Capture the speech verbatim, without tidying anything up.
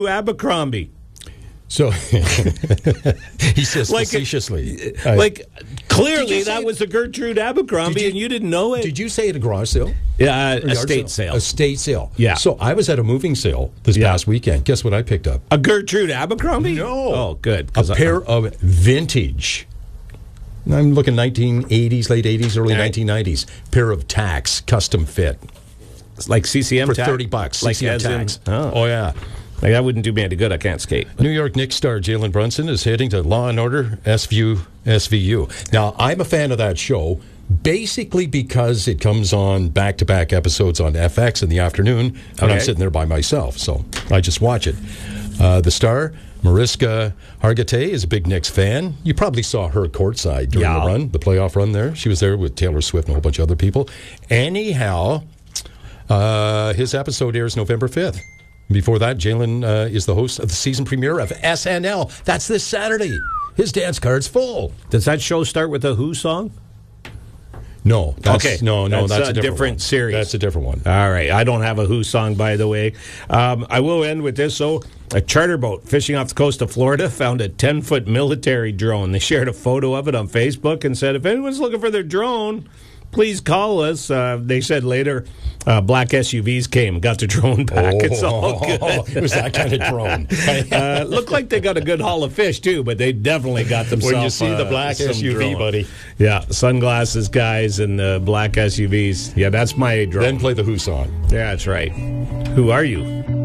Abercrombie. So he says Like, facetiously. uh, like clearly Did you that say- was a Gertrude Abercrombie, Did you- and you didn't know it. Did you say at a garage sale? Yeah, uh, Or yard estate sale. Estate sale. Yeah. So I was at a moving sale this Yeah. past weekend. Guess what I picked up? A Gertrude Abercrombie? No. Oh, good. A 'cause I- pair of vintage. I'm looking nineteen eighties, late eighties, early All right. nineteen nineties. Pair of Tax custom fit like C C M for tax? thirty bucks. Like C C M as in- Tax. oh. oh yeah. Like that wouldn't do me any good. I can't skate. New York Knicks star Jalen Brunson is heading to Law and Order S V U. S V U. Now, I'm a fan of that show, basically because it comes on back-to-back episodes on F X in the afternoon, and I'm Okay. sitting there by myself, so I just watch it. Uh, the star, Mariska Hargitay, is a big Knicks fan. You probably saw her courtside during Yeah. the run, the playoff run there. She was there with Taylor Swift and a whole bunch of other people. Anyhow, uh, his episode airs November fifth. Before that, Jalen uh, is the host of the season premiere of S N L. That's this Saturday. His dance card's full. Does that show start with a Who song? No. That's, Okay. No, no, That's that's, a a different, different one. series. That's a different one. All right. I don't have a Who song, by the way. Um, I will end with this. So, a charter boat fishing off the coast of Florida found a ten-foot military drone. They shared a photo of it on Facebook and said, if anyone's looking for their drone, please call us. Uh, they said later, uh, black S U Vs came, got the drone back. It's all good. It was that kind of drone. uh, looked like they got a good haul of fish, too, but they definitely got themselves When you see the uh, black some S U V, drone. buddy. Yeah, sunglasses guys and uh, black S U Vs. Yeah, that's my drone. Then play the Who song. Yeah, that's right. Who are you?